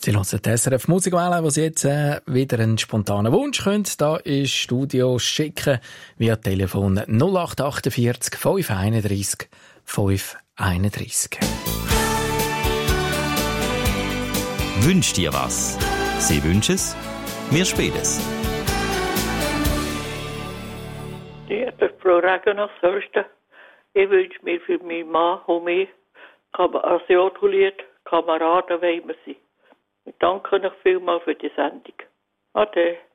Sie hören die SRF Musikwelle, wo Sie jetzt wieder einen spontanen Wunsch können. Da ins Studio schicken via Telefon 0848 531 531. Wünsch dir was? Sie wünschen es, wir spielen es. Liebe Frau Regener-Förster, ich wünsche mir für meinen Mann und mich Asiato-Lied «Kameraden wollen wir sein». Ich danke euch vielmals für die Sendung. Ade.